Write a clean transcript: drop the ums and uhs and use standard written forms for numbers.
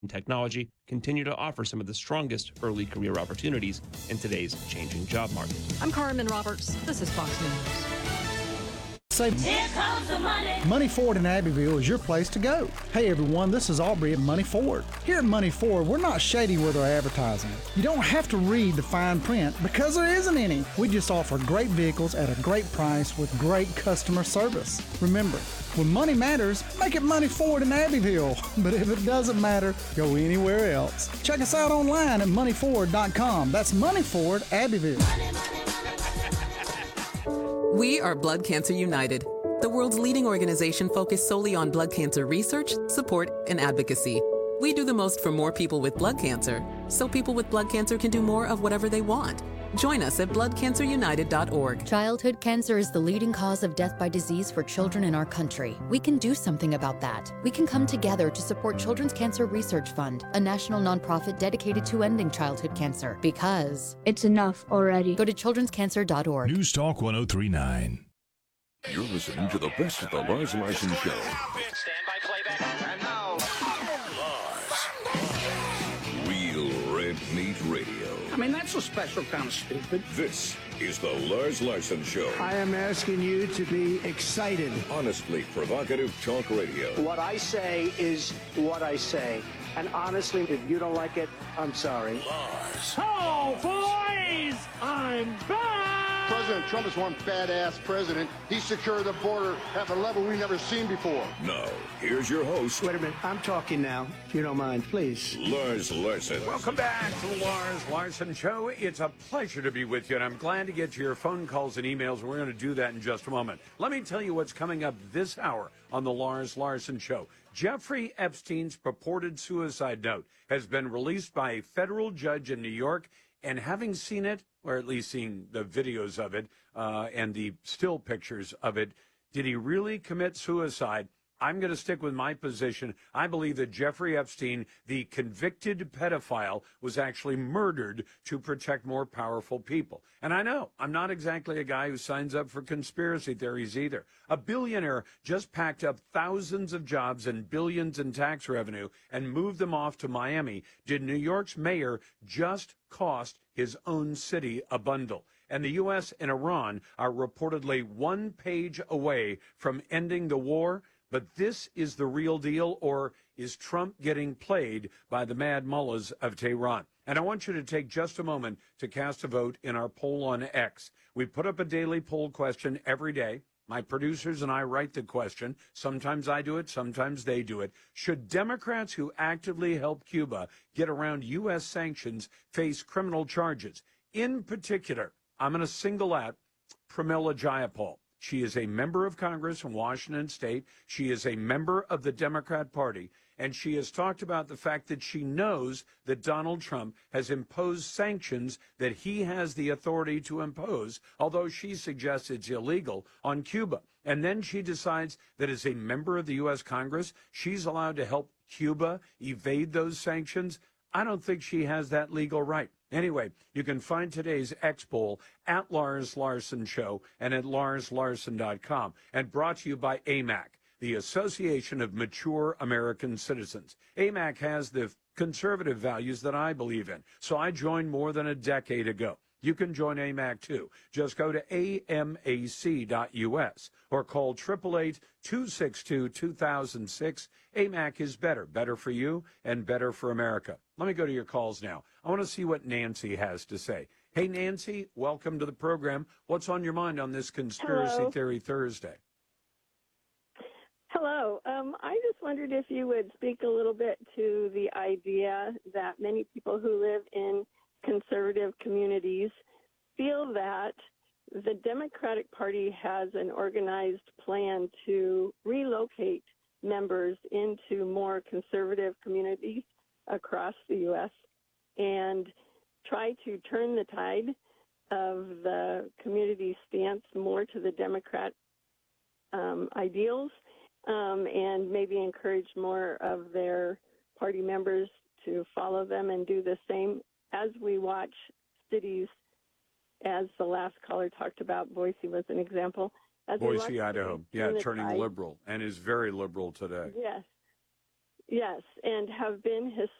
and technology continue to offer some of the strongest early career opportunities in today's changing job market. I'm Carmen Roberts. This is Fox News. Here comes the money. Money Ford in Abbeville is your place to go. Hey everyone, this is Aubrey at Money Ford. Here at Money Ford, we're not shady with our advertising. You don't have to read the fine print because there isn't any. We just offer great vehicles at a great price with great customer service. Remember, when money matters, make it Money Ford in Abbeville. But if it doesn't matter, go anywhere else. Check us out online at moneyford.com. That's Money Ford, Abbeville. We are Blood Cancer United, the world's leading organization focused solely on blood cancer research, support, and advocacy. We do the most for more people with blood cancer, so people with blood cancer can do more of whatever they want. Join us at bloodcancerunited.org. Childhood cancer is the leading cause of death by disease for children in our country. We can do something about that. We can come together to support Children's Cancer Research Fund, a national nonprofit dedicated to ending childhood cancer. Because it's enough already. Go to childrenscancer.org. News Talk 1039. You're listening to the best of the Lars Larson Show. Stand by playback. And now, Lars. Real Red Meat Radio. I mean, that's a special kind of stupid. This is the Lars Larson Show. I am asking you to be excited. Honestly provocative talk radio. What I say is what I say. And honestly, if you don't like it, I'm sorry. Lars. Oh, boys! I'm back! President Trump is one badass president. He secured the border at a level we've never seen before. Now, here's your host. Wait a minute. I'm talking now, if you don't mind, please. Lars Larson. Welcome back to the Lars Larson Show. It's a pleasure to be with you, and I'm glad to get to your phone calls and emails. We're going to do that in just a moment. Let me tell you what's coming up this hour on the Lars Larson Show. Jeffrey Epstein's purported suicide note has been released by a federal judge in New York, and having seen it, or at least seeing the videos of it and the still pictures of it, did he really commit suicide? I'm going to stick with my position. I believe that Jeffrey Epstein, the convicted pedophile, was actually murdered to protect more powerful people. And I know I'm not exactly a guy who signs up for conspiracy theories either. A billionaire just packed up thousands of jobs and billions in tax revenue and moved them off to Miami. Did New York's mayor just cost his own city a bundle? And the U.S. and Iran are reportedly one page away from ending the war. But this is the real deal, or is Trump getting played by the mad mullahs of Tehran? And I want you to take just a moment to cast a vote in our poll on X. We put up a daily poll question every day. My producers and I write the question. Sometimes I do it, sometimes they do it. Should Democrats who actively help Cuba get around U.S. sanctions face criminal charges? In particular, I'm going to single out Pramila Jayapal. She is a member of Congress in Washington State. She is a member of the Democrat Party, and she has talked about the fact that she knows that Donald Trump has imposed sanctions that he has the authority to impose, although she suggests it's illegal, on Cuba. And then she decides that as a member of the U.S. Congress, she's allowed to help Cuba evade those sanctions. I don't think she has that legal right. Anyway, you can find today's X poll at Lars Larson Show and at larslarson.com, and brought to you by AMAC, the Association of Mature American Citizens. AMAC has the conservative values that I believe in, so I joined more than a decade ago. You can join AMAC too. Just go to amac.us or call 888-262-2006. AMAC is better. Better for you and better for America. Let me go to your calls now. I want to see what Nancy has to say. Hey, Nancy, welcome to the program. What's on your mind on this Conspiracy Theory Thursday? Hello. I just wondered if you would speak a little bit to the idea that many people who live in conservative communities feel that the Democratic Party has an organized plan to relocate members into more conservative communities across the U.S. and try to turn the tide of the community stance more to the Democrat ideals, and maybe encourage more of their party members to follow them and do the same. As we watch cities, as the last caller talked about, Boise was an example. As Boise, Idaho, turning liberal, and is very liberal today. Yes. Yes, and have been